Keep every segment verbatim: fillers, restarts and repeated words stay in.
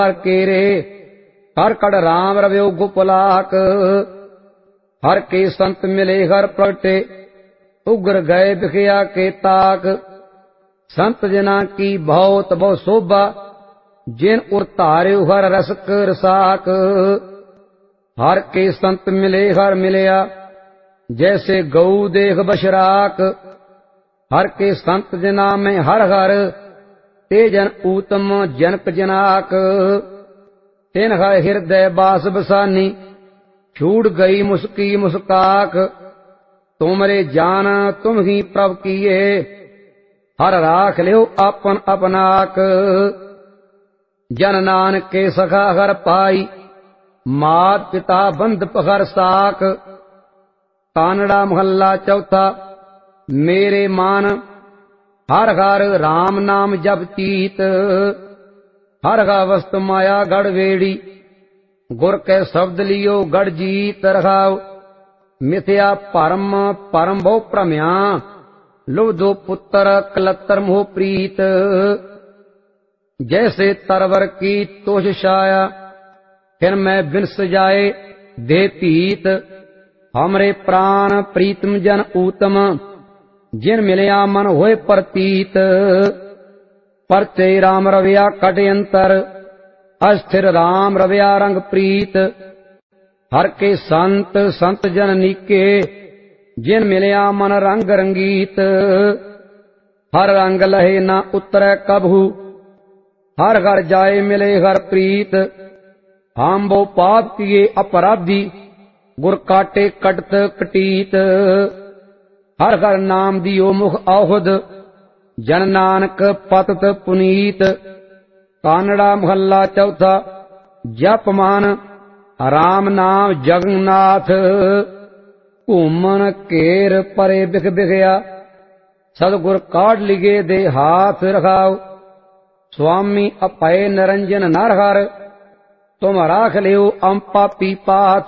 हर केरे हर कड़ राम रव्यो गुपलाक। हर के संत मिले हर प्रगटे उग्र गए बिखया के ताक। संत जना की बहुत बहु शोभा जिन उर धार्यो हर रसक रसाक। हर के संत मिले हर मिलया जैसे गऊ देख बशराक। हर के संत जना में हर हर ते जन ऊतम जनक जनाक। तिन हर हृदय बास बसानी छूट गई मुस्की मुस्काक। तुमरे जान तुम ही प्रभ किए हर राख लियो अपन अपनाक। जन नानक के सखा हर पाई मात पिता बंध पहर साक। कानड़ा महल्ला चौथा। मेरे मान हर हर राम नाम जप चीत। हर हर वस्तु माया गढ़ वेड़ी गुर के शब्द लियो गढ़ जीत रखाओ। मिथ्या परम परम बहु भ्रम्या लुभ दो पुत्र कलतर मोह प्रीत। जैसे तरवर की तोष छाया फिर मैं बिनस जाए दे पीत। हमरे प्राण प्रीतम जन ऊतम जिन मिलया मन होए प्रतीत। परचे राम रविया कट अंतर अस्थिर राम रविया रंग प्रीत। हर के संत संत जन नीके जिन मिलया मन रंग रंगीत। हर रंग लहे न उतरै कभू हर घर जाए मिले हर प्रीत। हम वो पाप किए अपराधी गुर काटे कटत कटीत। हर हर नाम दियो मुख आहुद जन नानक पतत पुनीत। कानड़ा महल्ला चौथा। जप मान राम नाम जगन्नाथ। घूमन घेर परे बिख बिखया सदगुर काढ़ लिगे दे हाथ रखाओ। स्वामी अपय निरंजन नर हर तुम राख लियो अम पापी पाथ।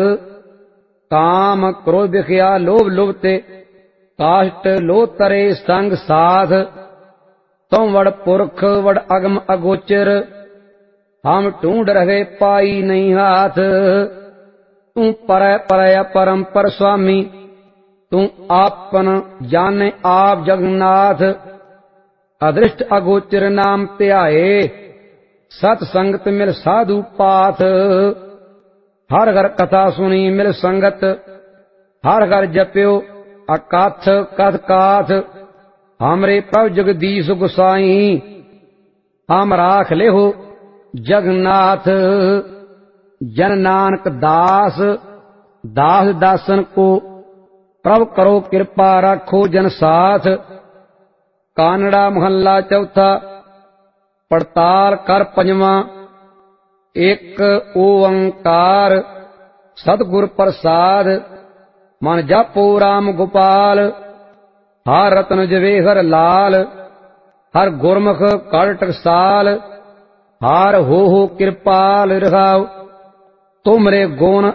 काम क्रोध बिखया लोभ लुभते काष्ट लो तरे संग साध। तुम वड़ पुरख वड़ अगम अगोचर हम ढूंढ रहे पाई नहीं हाथ। तू पर पर परम पर स्वामी तू आपन जाने आप जगन्नाथ। अदृष्ट अगोचर नाम त्याए सत संगत मिल साधु पाथ। हर घर कथा सुनी मिल संगत हर घर जप्यो अकाथ कथ काथ। हमरे प्रभ जगदीश गुसाई हम राख ले हो जगन्नाथ। जन नानक दास दास दासन को प्रभ करो कृपा रखो जन साथ। कानड़ा महल्ला चौथा। पड़ताल कर पंजवा। एक ओंकार सतगुर प्रसाद मन जापो राम गोपाल। हर रतन जवे हर लाल हर गुरमुख कर टकसाल। हार हो हो कृपाल रहाओ तुमरे गुण